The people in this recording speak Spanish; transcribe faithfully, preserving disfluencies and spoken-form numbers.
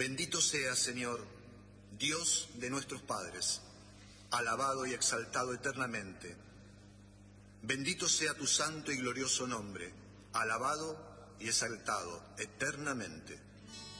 Bendito sea, Señor, Dios de nuestros padres, alabado y exaltado eternamente. Bendito sea tu santo y glorioso nombre, alabado y exaltado eternamente.